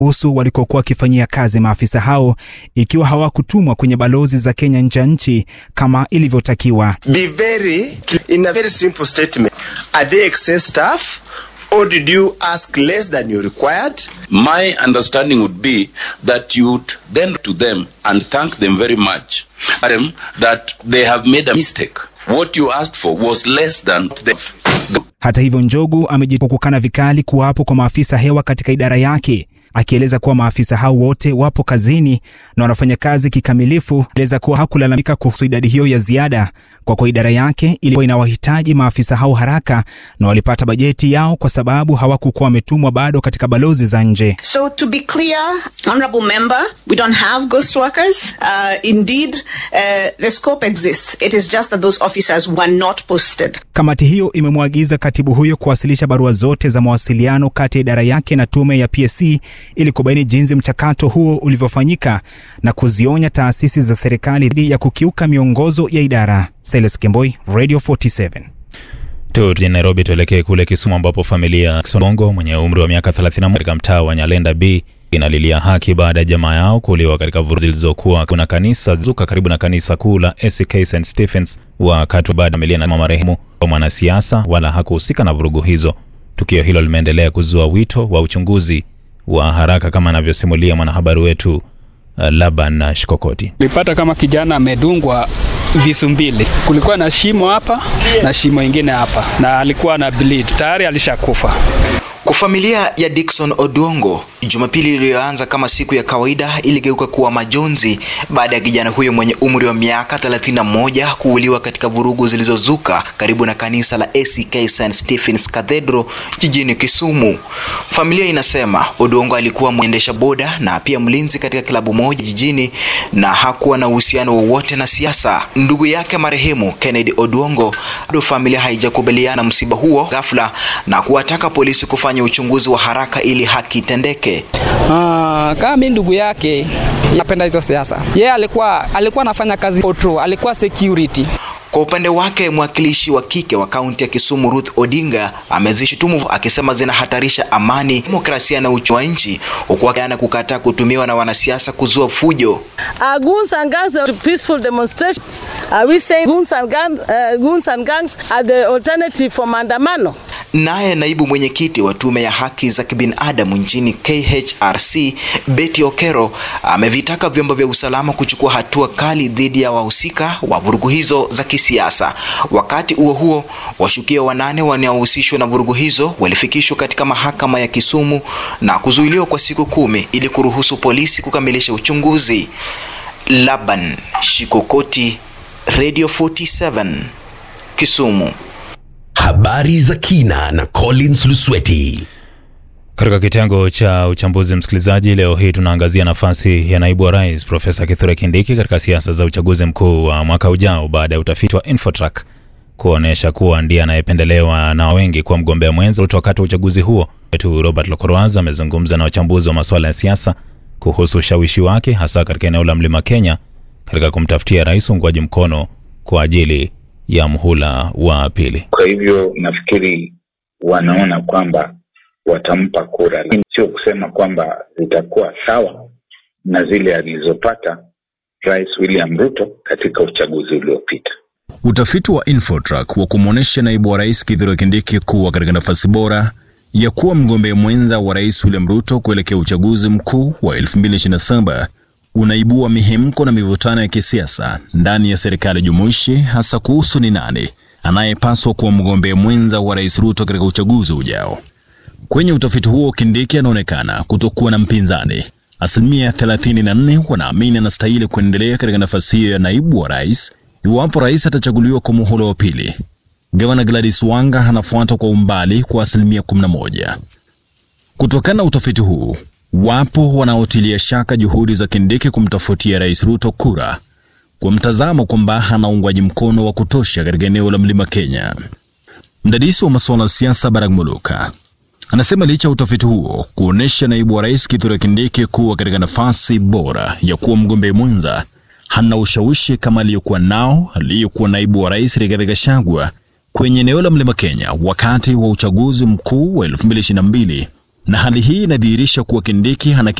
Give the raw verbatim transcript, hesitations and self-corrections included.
kuhusu walikokuwa wakifanyia kazi maafisa hao ikiwa hawakutumwa kwenye balozi za Kenya nje ya nchi kama ilivyotakiwa. Be very in a very simple statement. Are they excess staff or did you ask less than you required? My understanding would be that you would then to them and thank them very much that they have made a mistake. What you asked for was less than the... Hata hivyo, Njogu amejikokana vikali kuwapo kwa maafisa hewa katika idara yake, akieleza kuwa maafisa hao wote wapo kazini na wanafanya kazi kikamilifu. Eleza kuwa hakulalamika kuhusu idadi hiyo ya ziada kwa kwa idara yake ilikuwa inawahitaji maafisa hao haraka na walipata bajeti yao kwa sababu hawakuwa wametumwa bado katika balozi za nje. So to be clear, honorable member, we don't have ghost workers. Uh, indeed, uh, the scope exists. It is just that those officers were not posted. Kamati hiyo imemwagiza katibu huyo kuwasilisha barua zote za mawasiliano kati ya idara yake na tume ya P S C ili kubaini jinsi mchakato huo ulivyofanyika na kuzionya taasisi za serikali dhidi ya kukiuka miongozo ya idara. Silas Kemboi, Radio forty-seven. Tuti Nairobi, tuelekee kule Kisumu ambapo familia ya Songo mwenye umri wa miaka thelathini katika mtaa wa Nyalenda B inalilia haki baada ya jamaa yao kuuliwa katika vurugu zilizokuwa kuna kanisa zuka karibu na kanisa kuu la A C K Saint Stephens wakati baada ya familia na marehemu wa mwanasiasa wala hakuhusika na vurugu hizo. Tukio hilo limeendelea kuzua wito wa uchunguzi wa haraka kama anavyosimulia mwanahabari wetu uh, Laban Shikokoti. Nilipata kama kijana amedungwa visu mbili. Kulikuwa na shimo hapa na shimo ingine hapa na alikuwa na bleed. Tayari alishakufa. Kwa familia ya Dickson Odongo, Jumapili iliyoanza kama siku ya kawaida iligeuka kuwa majonzi baada ya kijana huyo mwenye umri wa miaka thelathini na moja kuuliwa katika vurugu zilizozuka karibu na kanisa la A C K Saint Stephens Cathedral jijini Kisumu. Familia inasema Odongo alikuwa mwendesha boda na pia mlinzi katika klabu moja jijini na hakuwa na uhusiano wowote na siasa. Ndugu yake marehemu Kennedy Odongo, bado familia haijakubaliana na msiba huo ghafla na kuwataka polisi kufanya uchunguzi wa haraka ili haki itendeke. Ah, kama mimi ndugu yake napenda hizo siasa. Yeye alikuwa alikuwa anafanya kazi patrol, alikuwa security. Kwa upande wake mwakilishi wa kike wa kaunti ya Kisumu Ruth Odinga amezishutumu akisema zinahatarisha amani, demokrasia na uchumi wa nchi, huku akiana kukataa kutumiwa na wanasiasa kuzua fujo. Uh, goons and gangs are peaceful demonstration. Are we saying goons and gangs, uh, goons and gangs are the alternative for maandamano? Naye naibu mwenyekiti wa tume ya haki za kibinadamu nchini K H R C Betty Okero amevitaka vyombo vya usalama kuchukua hatua kali dhidi ya wahusika wa vurugu hizo za kisiasa. Wakati huo huo, washukiwa wanane wanaohusishwa na vurugu hizo walifikishwa katika mahakama ya Kisumu na kuzuiliwa kwa siku kumi ili kuruhusu polisi kukamilisha uchunguzi. Laban Shikokoti, Radio forty-seven, Kisumu. Habari za kina na Collins Lusweti. Katika kitengo cha uchambuzi msikilizaji, leo hii tunaangazia nafasi ya naibu wa rais Profesa Kithure Kindiki katika siasa za uchaguzi mkuu wa mwaka ujao baada ya utafiti wa Infotrack kuonesha kuwa ndiye anayependelewa na wengi kwa mgombea mwenza wakati wa uchaguzi huo. Wetu Robert Lokoroaza amezungumza na wachambuzi wa masuala ya siasa kuhusu ushawishi wake hasa katika eneo la Mlima Kenya katika kumtafutia rais uungwaji mkono kwa ajili ya mhula wa pili. Kwa hivyo nafikiri wanaona kwamba watampa kura, lakini sio kusema kwamba zitakuwa sawa na zile alizopata Rais William Ruto katika uchaguzi uliopita. Utafiti wa Infotrack wa kumuonesha naibu wa rais Kithure Kindiki kuwa katika nafasi bora ya kuwa mgombea mwenza wa Rais William Ruto kuelekea uchaguzi mkuu wa elfu mbili ishirini na saba unaibua mihemko na mivutano ya kisiasa ndani ya serikali jumuishi, hasa kuhusu ni nani anayepaswa kuwa mgombea mwenza wa Rais Ruto katika uchaguzi ujao. Kwenye utafiti huo, Kindiki anaonekana kutokuwa na mpinzani. Asilimia thelathini na nne wanaamini anastahili kuendelea katika nafasi hiyo ya naibu wa rais iwapo rais atachaguliwa kwa muhula wa pili. Gavana Gladys Wanga anafuata kwa umbali kwa asilimia kumi na moja. Kutokana na utafiti huu, wapo wanaotilia shaka juhudi za Kindiki kumtafutia Rais Ruto kura kwa mtazamo kwamba hana uungwaji mkono wa kutosha katika eneo la Mlima Kenya. Mdadisi wa masuala ya siasa Barag Muluka anasema licha utafiti huo kuonesha naibu wa rais Kithure Kindiki kuwa katika nafasi bora ya kuwa mgombea mwenza, hana ushawishi kama aliyokuwa nao aliyokuwa naibu wa rais Rigathi Gachagua kwenye eneo la Mlima Kenya wakati wa uchaguzi mkuu wa elfu mbili ishirini na mbili na hali hii inadhihirisha kuwa Kindiki hana